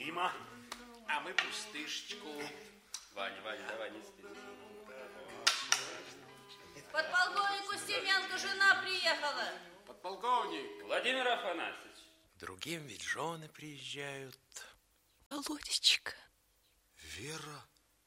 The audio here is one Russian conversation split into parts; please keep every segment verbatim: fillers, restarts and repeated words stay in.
терпимо. А мы пустышечку. Ваня, Ваня, давай, не спи. Подполковник Устименко, жена приехала. Подполковник. Владимир Афанасьевич. Другим ведь жены приезжают. Володечка. Вера,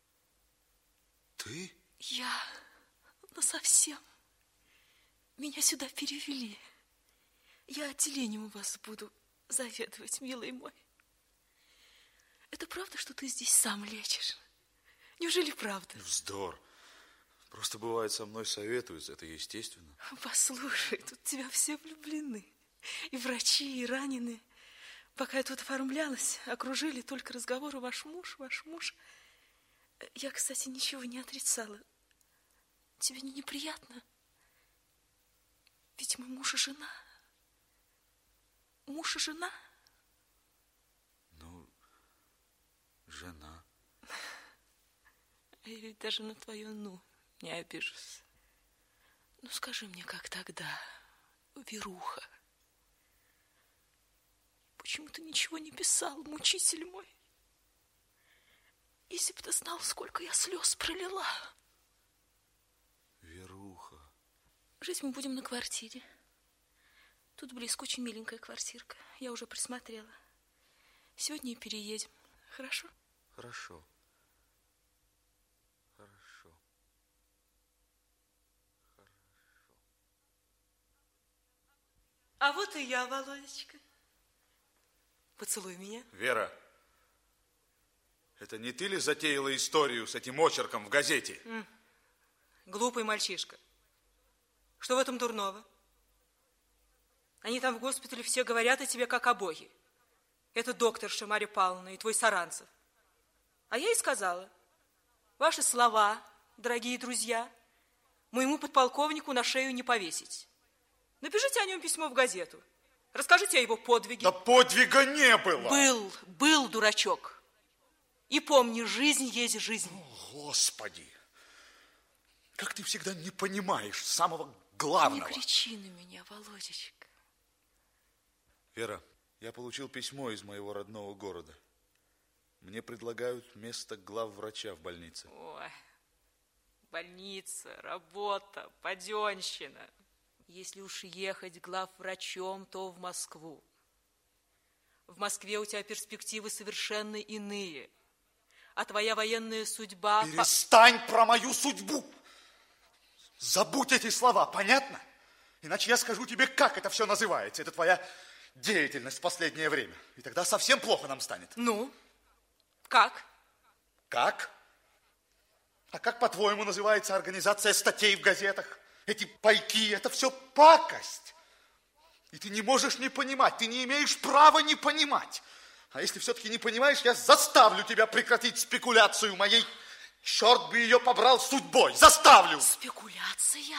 ты? Я насовсем. Меня сюда перевели. Я отделением у вас буду заведовать, милый мой. Это правда, что ты здесь сам лечишь? Неужели правда? Вздор. Просто бывает, со мной советуются, это естественно. Послушай, тут в тебя все влюблены. И врачи, и раненые. Пока я тут оформлялась, окружили только разговоры ваш муж, ваш муж. Я, кстати, ничего не отрицала. Тебе не неприятно? Ведь мы муж и жена. Муж и жена? Ну, жена. Я ведь даже на твое «ну» не обижусь. Ну, скажи мне, как тогда, Веруха? Почему ты ничего не писал, мучитель мой? Если бы ты знал, сколько я слез пролила. Веруха. Жить мы будем на квартире. Тут близко очень миленькая квартирка. Я уже присмотрела. Сегодня и переедем. Хорошо? Хорошо. Хорошо. Хорошо. А вот и я, Володечка. Поцелуй меня. Вера, это не ты ли затеяла историю с этим очерком в газете? М. Глупый мальчишка. Что в этом дурного? Они там в госпитале все говорят о тебе как о боге. Это докторша Марья Павловна и твой Саранцев. А я и сказала: ваши слова, дорогие друзья, моему подполковнику на шею не повесить. Напишите о нем письмо в газету. Расскажите о его подвиге. Да подвига не было. Был, был, дурачок. И помни, жизнь есть жизнь. О, Господи, как ты всегда не понимаешь самого главного. Не кричи на меня, Володечка. Вера, я получил письмо из моего родного города. Мне предлагают место главврача в больнице. Ой, больница, работа, паденщина. Если уж ехать главврачом, то в Москву. В Москве у тебя перспективы совершенно иные. А твоя военная судьба... Перестань про мою судьбу! Забудь эти слова, понятно? Иначе я скажу тебе, как это все называется. Это твоя деятельность в последнее время. И тогда совсем плохо нам станет. Ну, как? Как? А как, по-твоему, называется организация статей в газетах? Эти пайки, это все пакость. И ты не можешь не понимать, ты не имеешь права не понимать. А если все-таки не понимаешь, я заставлю тебя прекратить спекуляцию моей, черт бы ее побрал, судьбой. Заставлю. Спекуляция?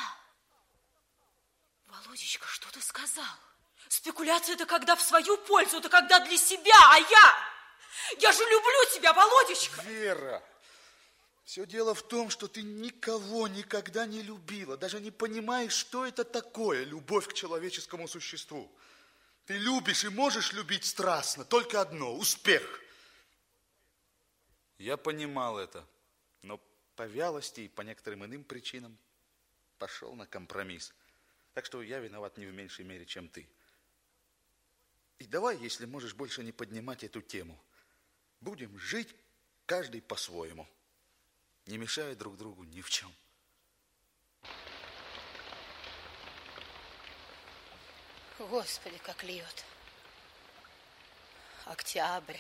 Володечка, что ты сказал? Спекуляция – это когда в свою пользу, это когда для себя, а я... Я же люблю тебя, Володечка. Вера, все дело в том, что ты никого никогда не любила, даже не понимаешь, что это такое любовь к человеческому существу. Ты любишь и можешь любить страстно только одно – успех. Я понимал это, но по вялости и по некоторым иным причинам пошел на компромисс. Так что я виноват не в меньшей мере, чем ты. И давай, если можешь, больше не поднимать эту тему. Будем жить каждый по-своему, не мешая друг другу ни в чем. Господи, как льет. Октябрь.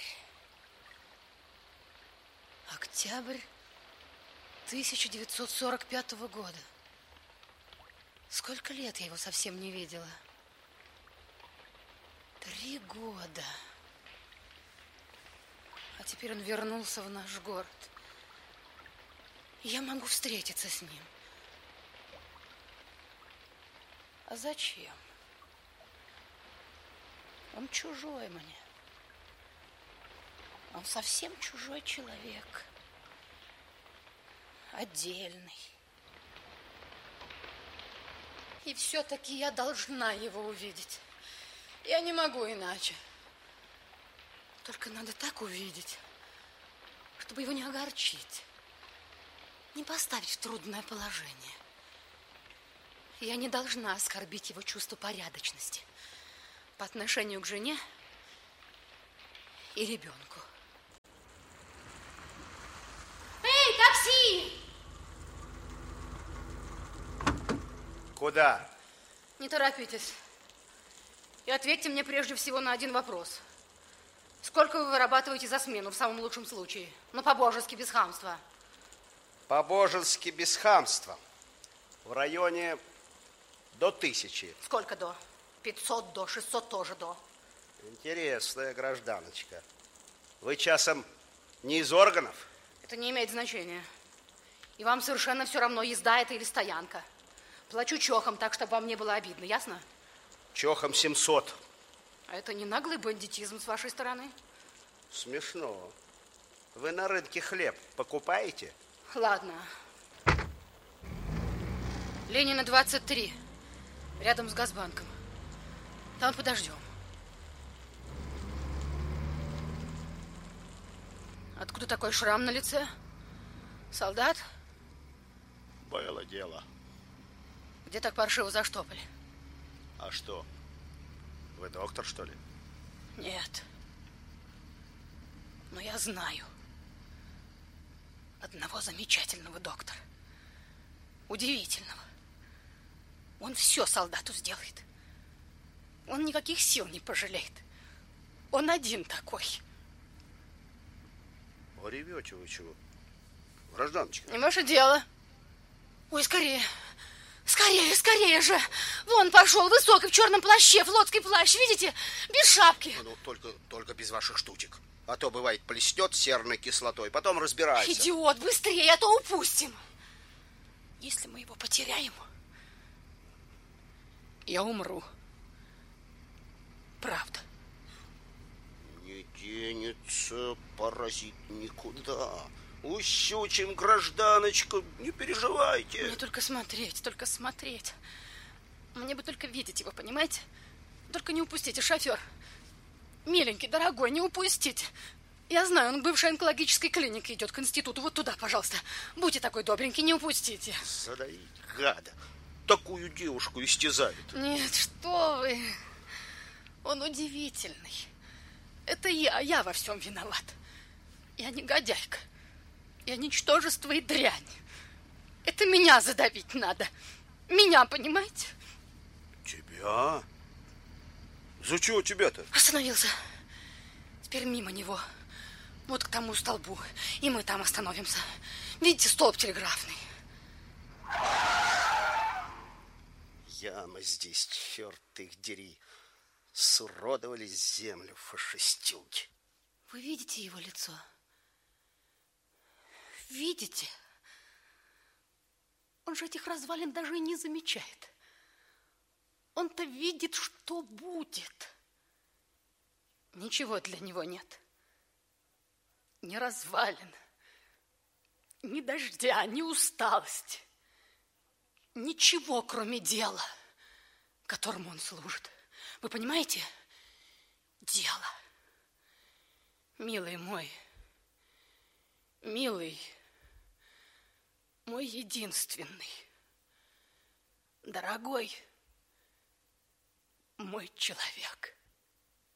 Октябрь тысяча девятьсот сорок пятого года. Сколько лет я его совсем не видела? Три года. А теперь он вернулся в наш город. И я могу встретиться с ним. А зачем? Он чужой мне. Он совсем чужой человек. Отдельный. И все-таки я должна его увидеть. Я не могу иначе. Только надо так увидеть, чтобы его не огорчить, не поставить в трудное положение. Я не должна оскорбить его чувство порядочности по отношению к жене и ребенку. Эй, такси! Куда? Не торопитесь. И ответьте мне прежде всего на один вопрос. Сколько вы вырабатываете за смену в самом лучшем случае? Ну, по-божески, без хамства. По-божески без хамства. В районе до тысячи. Сколько до? Пятьсот до, шестьсот тоже до. Интересная гражданочка. Вы часом не из органов? Это не имеет значения. И вам совершенно все равно, езда это или стоянка. Плачу чохом, так, чтобы вам не было обидно, ясно? Чохом семьсот. А это не наглый бандитизм с вашей стороны? Смешно. Вы на рынке хлеб покупаете? Ладно. Ленина, двадцать три. Рядом с Газбанком. Там подождем. Откуда такой шрам на лице? Солдат? Было дело. Где так паршиво заштопали? А что? Вы доктор, что ли? Нет. Но я знаю одного замечательного доктора. Удивительного. Он все солдату сделает. Он никаких сил не пожалеет. Он один такой. Вы ревете вы чего? Гражданочка. Не ваше дело. Ой, скорее. Скорее, скорее же. Вон пошел, высокий, в черном плаще, флотский плащ, видите? Без шапки. Ну, только, только без ваших штучек. А то, бывает, плеснет серной кислотой, потом разбирается. Идиот, быстрее, а то упустим. Если мы его потеряем, я умру. Правда. Не денется паразит никуда. Ущучим, гражданочку, не переживайте. Мне только смотреть, только смотреть. Мне бы только видеть его, понимаете? Только не упустите, шофер. Миленький, дорогой, не упустите. Я знаю, он к бывшей онкологической клинике идет, к институту. Вот туда, пожалуйста. Будьте такой добренький, не упустите. Задавить, гада. Такую девушку истязают. Нет, что вы. Он удивительный. Это я, я во всем виноват. Я негодяйка. Я ничтожество и дрянь. Это меня задавить надо. Меня, понимаете? Тебя? За чего тебя-то? Остановился. Теперь мимо него. Вот к тому столбу. И мы там остановимся. Видите, столб телеграфный. Яма здесь, черт их дери. Суродовали землю фашистюки. Вы видите его лицо? Видите? Он же этих развалин даже и не замечает. Он-то видит, что будет. Ничего для него нет. Ни развалин, ни дождя, ни усталости. Ничего, кроме дела, которому он служит. Вы понимаете? Дело. Милый мой, милый, мой единственный, дорогой мой человек.